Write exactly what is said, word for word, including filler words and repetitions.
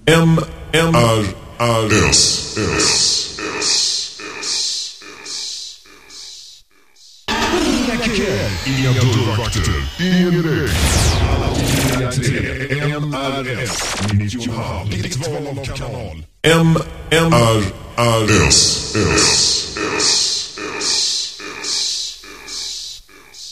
M M R R S S Inga dörrvakter, ingen väg. Alla tre M R S nittionio, ditt val av kanal. M M R R S S